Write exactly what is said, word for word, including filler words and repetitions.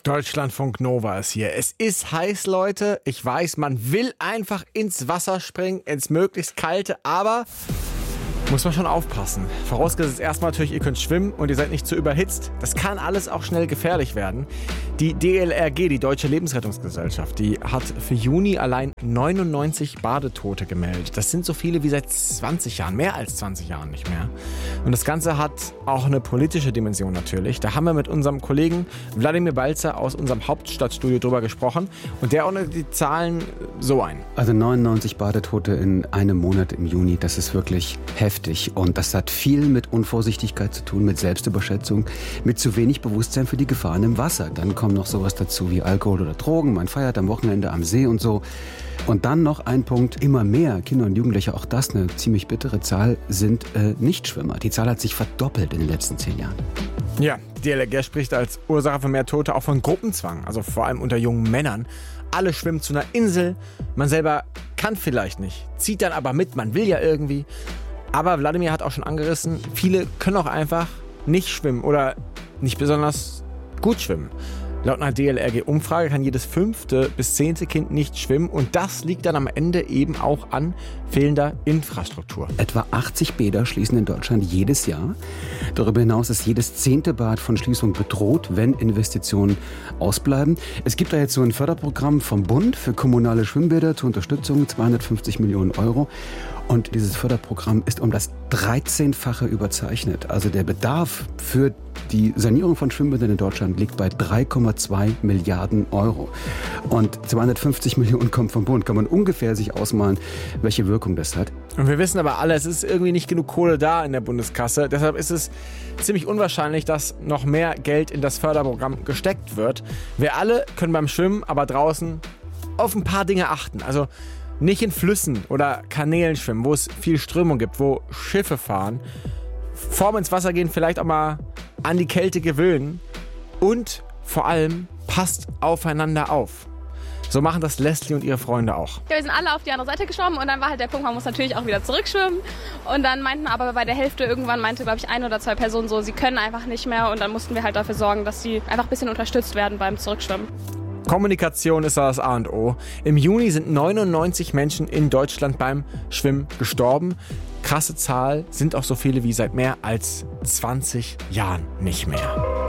Deutschlandfunk Nova ist hier. Es ist heiß, Leute. Ich weiß, man will einfach ins Wasser springen, ins möglichst kalte, aber muss man schon aufpassen. Vorausgesetzt erstmal natürlich, ihr könnt schwimmen und ihr seid nicht zu überhitzt. Das kann alles auch schnell gefährlich werden. Die D L R G, die Deutsche Lebensrettungsgesellschaft, die hat für Juni allein neunundneunzig Badetote gemeldet. Das sind so viele wie seit zwanzig Jahren, mehr als zwanzig Jahren nicht mehr. Und das Ganze hat auch eine politische Dimension natürlich. Da haben wir mit unserem Kollegen Wladimir Balzer aus unserem Hauptstadtstudio drüber gesprochen. Und der ordnet die Zahlen so ein. Also neunundneunzig Badetote in einem Monat im Juni, das ist wirklich heftig. Und das hat viel mit Unvorsichtigkeit zu tun, mit Selbstüberschätzung, mit zu wenig Bewusstsein für die Gefahren im Wasser. Dann kommt noch sowas dazu wie Alkohol oder Drogen. Man feiert am Wochenende am See und so. Und dann noch ein Punkt, immer mehr Kinder und Jugendliche, auch das eine ziemlich bittere Zahl, sind äh, Nichtschwimmer. Die Zahl hat sich verdoppelt in den letzten zehn Jahren. Ja, die D L R G spricht als Ursache für mehr Tote auch von Gruppenzwang, also vor allem unter jungen Männern. Alle schwimmen zu einer Insel, man selber kann vielleicht nicht, zieht dann aber mit, man will ja irgendwie. Aber Wladimir hat auch schon angerissen, viele können auch einfach nicht schwimmen oder nicht besonders gut schwimmen. Laut einer D L R G-Umfrage kann jedes fünfte bis zehnte Kind nicht schwimmen und das liegt dann am Ende eben auch an fehlender Infrastruktur. Etwa achtzig Bäder schließen in Deutschland jedes Jahr. Darüber hinaus ist jedes zehnte Bad von Schließung bedroht, wenn Investitionen ausbleiben. Es gibt da jetzt so ein Förderprogramm vom Bund für kommunale Schwimmbäder zur Unterstützung, zweihundertfünfzig Millionen Euro. Und dieses Förderprogramm ist um das dreizehnfache überzeichnet. Also der Bedarf für die Sanierung von Schwimmbädern in Deutschland liegt bei drei Komma zwei Milliarden Euro. Und zweihundertfünfzig Millionen kommen vom Bund. Kann man ungefähr sich ausmalen, welche Wirkung das hat. Und wir wissen aber alle, es ist irgendwie nicht genug Kohle da in der Bundeskasse. Deshalb ist es ziemlich unwahrscheinlich, dass noch mehr Geld in das Förderprogramm gesteckt wird. Wir alle können beim Schwimmen aber draußen auf ein paar Dinge achten. Also nicht in Flüssen oder Kanälen schwimmen, wo es viel Strömung gibt, wo Schiffe fahren. Vorm ins Wasser gehen, vielleicht auch mal an die Kälte gewöhnen. Und vor allem, passt aufeinander auf. So machen das Leslie und ihre Freunde auch. Ja, wir sind alle auf die andere Seite geschwommen und dann war halt der Punkt, man muss natürlich auch wieder zurückschwimmen. Und dann meinten aber bei der Hälfte irgendwann, meinte glaube ich ein oder zwei Personen so, sie können einfach nicht mehr. Und dann mussten wir halt dafür sorgen, dass sie einfach ein bisschen unterstützt werden beim Zurückschwimmen. Kommunikation ist das A und O. Im Juni sind neunundneunzig Menschen in Deutschland beim Schwimmen gestorben. Krasse Zahl, sind auch so viele wie seit mehr als zwanzig Jahren nicht mehr.